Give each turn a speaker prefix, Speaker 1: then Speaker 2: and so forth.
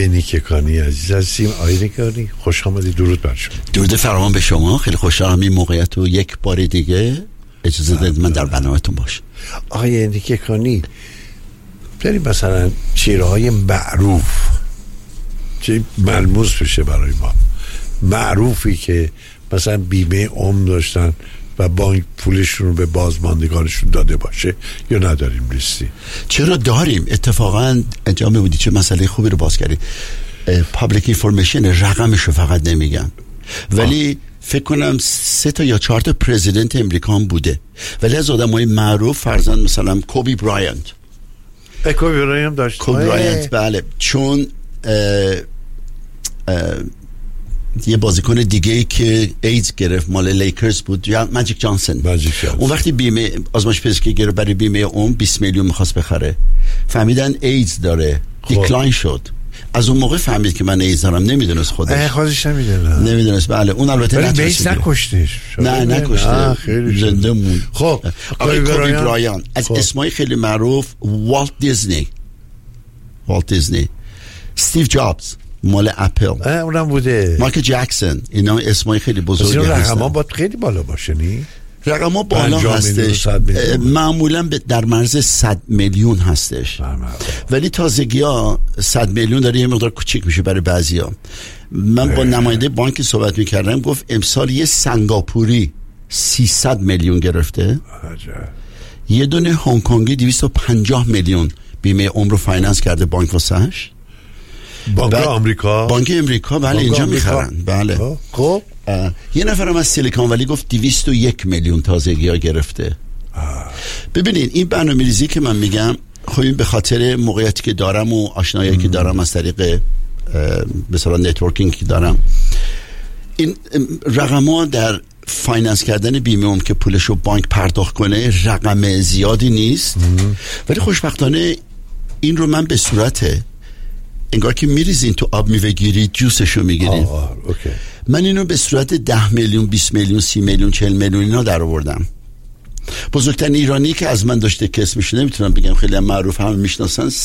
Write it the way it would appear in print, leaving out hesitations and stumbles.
Speaker 1: نیککانی عزیز هستیم. آقای نیککانی خوش آمدید. درود بر شما.
Speaker 2: درود فراوان به شما. خیلی خوشحالم این موقعیت رو یک بار دیگه اجازه دادید من در برنامه‌تون باشم.
Speaker 1: آقای نیککانی بریم مثلا چیرهای معروف که ملموس بشه برای ما، معروفی که مثلا بیمه عمر داشتن و بانک پولشون رو به بازماندگانشون داده باشه یا نداریم لیستی؟
Speaker 2: چرا داریم. اتفاقا انجام بودی چه مسئله خوبی رو باز کردی. پابلیک اینفورمیشن رقمش رو فقط نمیگن، ولی فکر کنم 3 یا 4 تا پرزیدنت امریکا هم بوده، ولی از آدمای معروف فرضاً مثلا کوبی برایانت.
Speaker 1: کوبی برایانت داشت.
Speaker 2: کوبی برایانت بله، چون یه بازیکن دیگه ای که ایدز گرفت مال لیکرز بود، یا ماجیک جانسون. اون وقتی بیمه آزمایش پزشکی گرفت برای بیمه عمر 20 میلیون میخواست بخره، فهمیدن ایدز داره، دیکلاین شد. از اون موقع فهمید که من ایدز دارم. نمیدونست خودش نمیدونست. بله اون البته
Speaker 1: نکشتش.
Speaker 2: نه نکشته، زنده موند.
Speaker 1: خب
Speaker 2: آقای کوبی برایانت از اسمای خیلی معروف، والت دیزنی، استیو جابز مال اپل،
Speaker 1: اونم بوده،
Speaker 2: مایکل جکسون، اینا اسمای خیلی بزرگی هستن.
Speaker 1: رقم‌ها باید خیلی بالا باشه نی؟
Speaker 2: رقم‌ها بالا هستش، معمولا در مرز 100 میلیون هستش، ولی تازگی‌ها 100 میلیون داره یه مقدار کوچیک میشه برای بعضیا. من با نماینده بانک صحبت میکردم، گفت امسال یه سنگاپوری 300 میلیون گرفته، یه دونه هنگ کنگی 250 میلیون بیمه عمر رو فایننس کرده بانک واسش.
Speaker 1: بانک امریکا بله اینجا میخرن. بله
Speaker 2: خب یه نفرم از سیلیکون ولی گفت 201 میلیون تازگی ها گرفته. ببینین این برنامه‌ریزی که من میگم، خب این به خاطر موقعیتی که دارم و آشنایی که دارم از طریق مثلا نتورکینگ که دارم، این رقم‌ها در فایننس کردن بیمه عمر که پولشو بانک پرداخت کنه رقم زیادی نیست، ولی خوشبختانه این رو من به صورت انگار که میریزین تو آب میوه گیری جوسشو میگیرین. من اینو به صورت 10 میلیون 20 میلیون 30 میلیون 40 میلیون اینا در آوردم. بزرگترین ایرانی که از من داشته کسب میشه، نمیتونم بگم خیلی هم معروف، همه میشناسن،